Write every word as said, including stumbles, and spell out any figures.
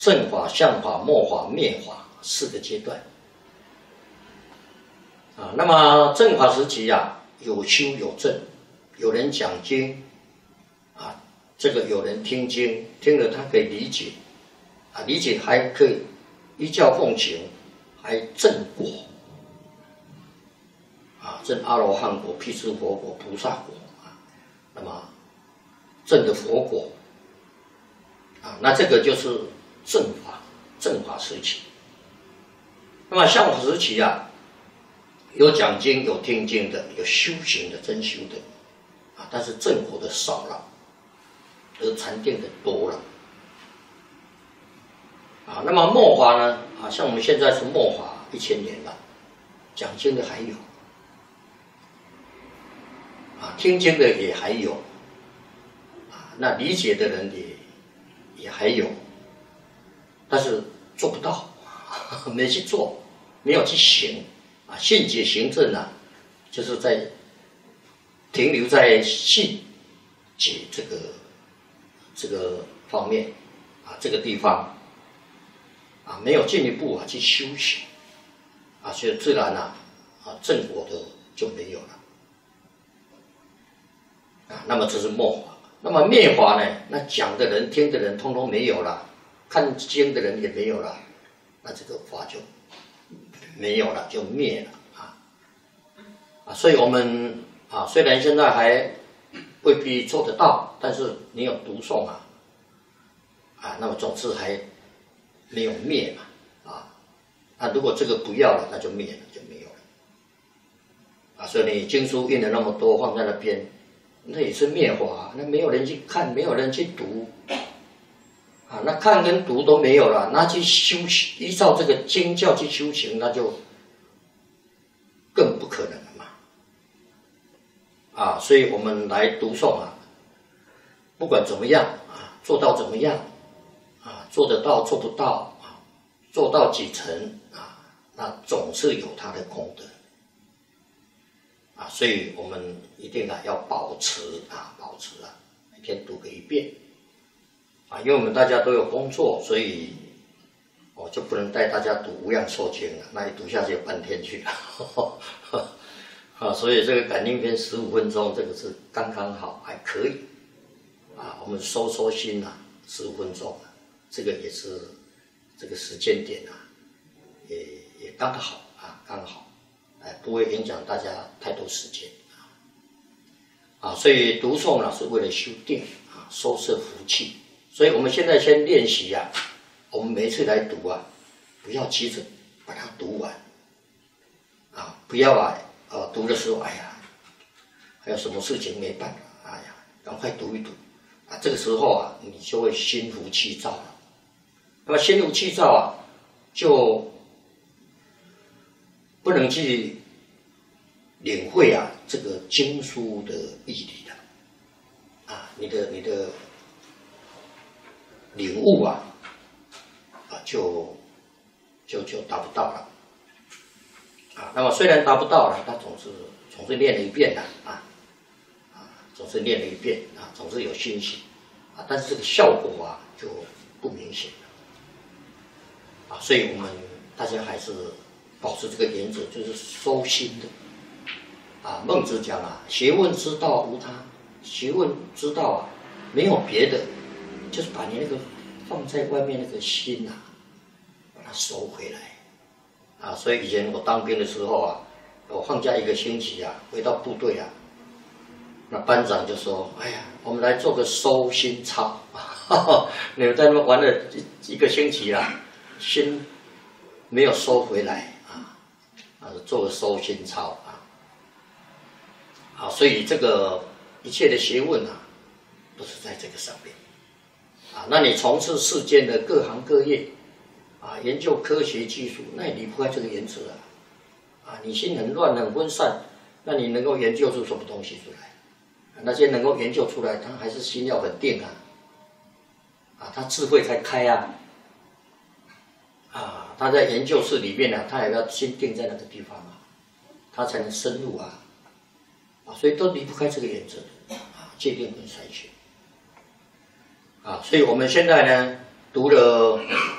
正法、相法、末法、灭法四个阶段。啊，那么正法时期啊，有修有证，有人讲经，啊，这个有人听经，听了他可以理解，啊，理解还可以依教奉行，还证果，啊，证阿罗汉果、辟支佛果、菩萨果，啊，那么证的佛果，啊，那这个就是正法，正法时期。那么相法时期啊，有讲经、有听经的，有修行的、真修的，啊，但是正果的少了，而禅定的多了，啊，那么末法呢？啊，像我们现在是末法一千年了，讲经的还有，啊，听经的也还有，啊，那理解的人也也还有，但是做不到，没去做，没有去行。啊，信解行证啊，就是在停留在信解这个这个方面啊，这个地方啊，没有进一步啊去修行啊，所以自然啊啊正果的就没有了啊。那么这是末法，那么灭法呢？那讲的人、听的人，通通没有了，看经的人也没有了，那这个法就没有了，就灭了啊！啊，所以我们啊，虽然现在还未必做得到，但是你有读诵啊，啊，那么总是还没有灭嘛，啊，那如果这个不要了，那就灭了，就没有了，啊，所以你经书印了那么多放在那边，那也是灭法，那没有人去看，没有人去读。啊，那看跟读都没有了，那去修行，依照这个经教去修行，那就更不可能了嘛。啊，所以我们来读诵啊，不管怎么样啊，做到怎么样啊，做得到做不到啊，做到几成啊，那总是有它的功德啊，所以我们一定啊要保持啊，保持啊，每天读个一遍。啊，因为我们大家都有工作，所以我就不能带大家读《无量寿经》了，那一读下去有半天去了。啊，所以这个感应篇十五分钟，这个是刚刚好，还可以。啊，我们收收心啊，十五分钟，这个也是这个时间点啊，也也刚好啊，刚好，哎，不会影响大家太多时间啊。啊，所以读诵呢是为了修定啊，收摄福气。所以我们现在先练习啊，我们每一次来读啊，不要急着把它读完，啊，不要啊，呃，读的时候，哎呀，还有什么事情没办法，哎呀，赶快读一读，啊，这个时候啊，你就会心浮气躁了。那么心浮气躁啊，就不能去领会啊这个经书的义理了，啊，你的你的。领悟啊，啊，就就就达不到了，啊，那么虽然达不到了，他总是总是练了一遍的啊，啊，总是练了一遍啊，总是有欣喜啊，但是这个效果啊就不明显了，啊，所以我们大家还是保持这个原则，就是收心的，啊，孟子讲啊，学问之道无他，学问之道啊，没有别的。就是把你那个放在外面那个心啊，把它收回来啊！所以以前我当兵的时候啊，我放假一个星期啊，回到部队啊，那班长就说：“哎呀，我们来做个收心操。你们在那玩了一一个星期啊，心没有收回来啊，啊，做个收心操啊。啊，所以这个一切的学问啊，都是在这个上面。”啊，那你从事世间的各行各业，啊，研究科学技术，那也离不开这个原则啊。啊，你心很乱很分散，那你能够研究出什么东西出来？那些能够研究出来，他还是心要很定啊，啊，他智慧才开啊，啊，他在研究室里面呢、啊，他也要心定在那个地方啊，他才能深入啊，啊，所以都离不开这个原则的啊，界定跟筛选。啊，所以我们现在呢，读了